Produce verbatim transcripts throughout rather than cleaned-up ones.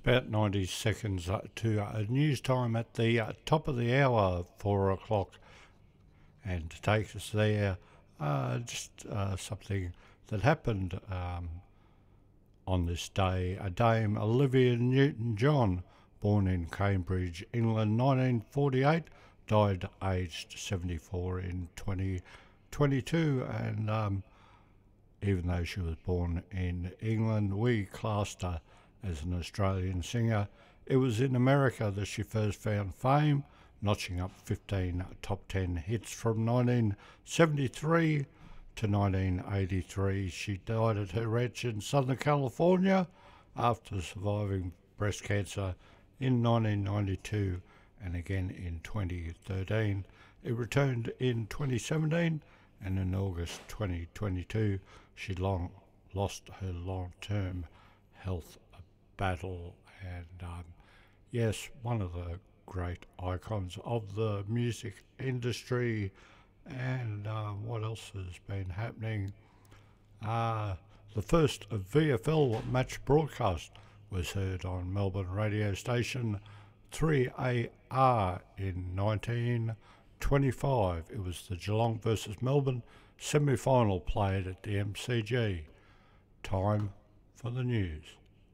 about ninety seconds to uh, news time at the uh, top of the hour, four o'clock. And to take us there, uh, just uh, something that happened um, on this day. A Dame Olivia Newton-John, born in Cambridge, England, nineteen forty-eight, died aged seventy-four in twenty twenty-two. And um, even though she was born in England, we classed her as an Australian singer. It was in America that she first found fame, notching up fifteen top ten hits from nineteen seventy-three to nineteen eighty-three. She died at her ranch in Southern California after surviving breast cancer in nineteen ninety-two and again in twenty thirteen. It returned in twenty seventeen, and in August twenty twenty-two she long lost her long-term health battle. And um, yes, one of the great icons of the music industry. And uh, what else has been happening? Uh, the first V F L match broadcast was heard on Melbourne radio station three A R in nineteen twenty-five. It was the Geelong versus Melbourne semi-final played at the M C G. Time for the news.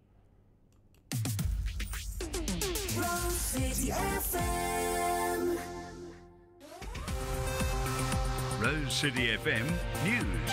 Rose City F M. Rose City F M News.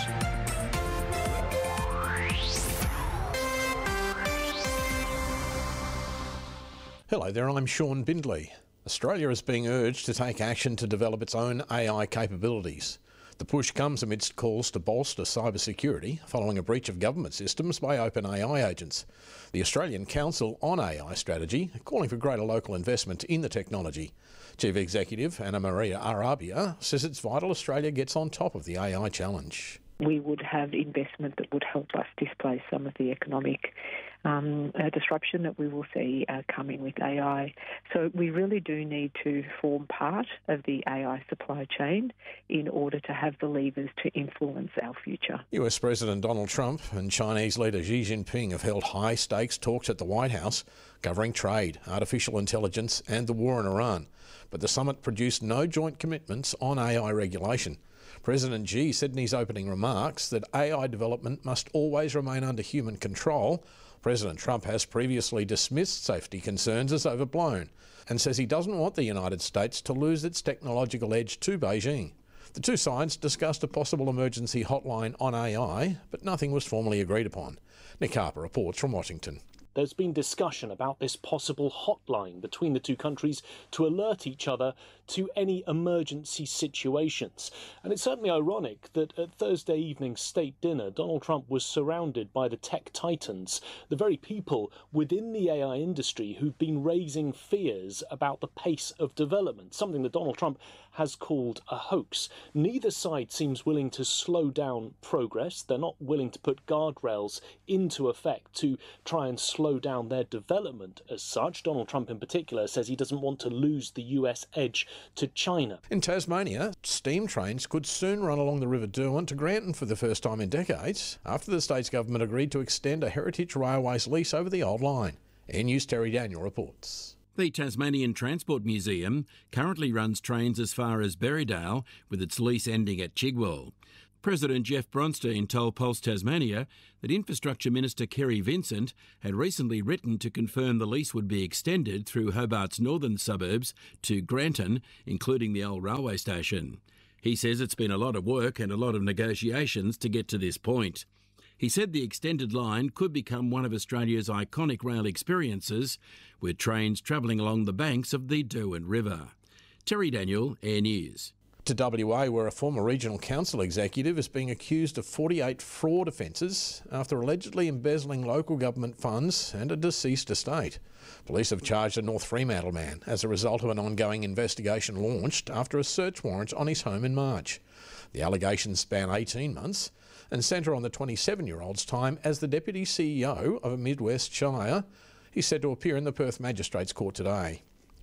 Hello there, I'm Sean Bindley. Australia is being urged to take action to develop its own A I capabilities. The push comes amidst calls to bolster cybersecurity following a breach of government systems by OpenAI agents. The Australian Council on A I Strategy calling for greater local investment in the technology. Chief Executive Anna Maria Arabia says it's vital Australia gets on top of the A I challenge. We would have investment that would help us displace some of the economic um, uh, disruption that we will see uh, coming with A I. So we really do need to form part of the A I supply chain in order to have the levers to influence our future. U S President Donald Trump and Chinese leader Xi Jinping have held high-stakes talks at the White House covering trade, artificial intelligence and the war in Iran. But the summit produced no joint commitments on A I regulation. President Xi said in his opening remarks that A I development must always remain under human control. President Trump has previously dismissed safety concerns as overblown and says he doesn't want the United States to lose its technological edge to Beijing. The two sides discussed a possible emergency hotline on A I, but nothing was formally agreed upon. Nick Harper reports from Washington. There's been discussion about this possible hotline between the two countries to alert each other to any emergency situations. And it's certainly ironic that at Thursday evening's state dinner, Donald Trump was surrounded by the tech titans, the very people within the A I industry who've been raising fears about the pace of development, something that Donald Trump has called a hoax. Neither side seems willing to slow down progress. They're not willing to put guardrails into effect to try and slow down their development as such. Donald Trump in particular says he doesn't want to lose the U S edge to China. In Tasmania, steam trains could soon run along the River Derwent to Granton for the first time in decades after the state's government agreed to extend a Heritage Railways lease over the old line. Air News' Terry Daniel reports. The Tasmanian Transport Museum currently runs trains as far as Berrydale, with its lease ending at Chigwell. President Jeff Bronstein told Pulse Tasmania that Infrastructure Minister Kerry Vincent had recently written to confirm the lease would be extended through Hobart's northern suburbs to Granton, including the old railway station. He says it's been a lot of work and a lot of negotiations to get to this point. He said the extended line could become one of Australia's iconic rail experiences, with trains travelling along the banks of the Derwent River. Terry Daniel, Air News. To W A, where a former regional council executive is being accused of forty-eight fraud offences after allegedly embezzling local government funds and a deceased estate. Police have charged a North Fremantle man as a result of an ongoing investigation launched after a search warrant on his home in March. The allegations span eighteen months and centre on the twenty-seven-year-old's time as the Deputy C E O of a Midwest Shire. He's said to appear in the Perth Magistrates Court today.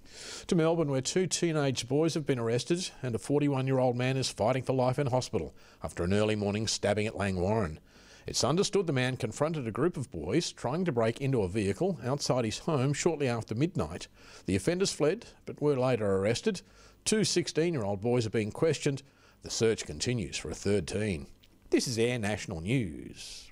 To Melbourne, where two teenage boys have been arrested and a forty-one-year-old man is fighting for life in hospital after an early morning stabbing at Langwarrin. It's understood the man confronted a group of boys trying to break into a vehicle outside his home shortly after midnight. The offenders fled, but were later arrested. Two sixteen-year-old boys are being questioned. The search continues for a third teen. This is Air National News.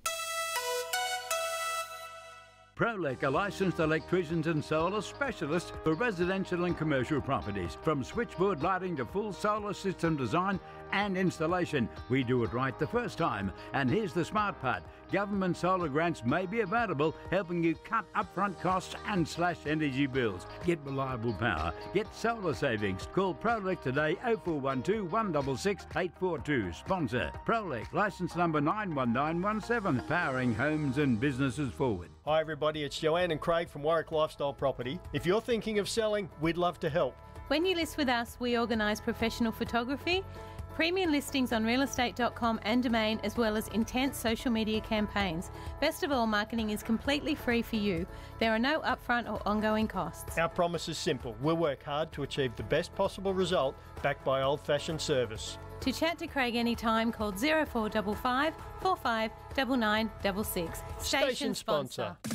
Prolec are licensed electricians and solar specialists for residential and commercial properties. From switchboard lighting to full solar system design and installation, we do it right the first time. And here's the smart part. Government solar grants may be available, helping you cut upfront costs and slash energy bills. Get reliable power. Get solar savings. Call Prolec today oh four one two, one six six, eight four two. Sponsor Prolec, licence number nine one nine one seven, powering homes and businesses forward. Hi everybody, it's Joanne and Craig from Warwick Lifestyle Property. If you're thinking of selling, we'd love to help. When you list with us, we organise professional photography, premium listings on real estate dot com and Domain, as well as intense social media campaigns. Best of all, marketing is completely free for you. There are no upfront or ongoing costs. Our promise is simple. We'll work hard to achieve the best possible result, backed by old-fashioned service. To chat to Craig anytime, call zero four five five, four five nine nine six six. Station sponsor.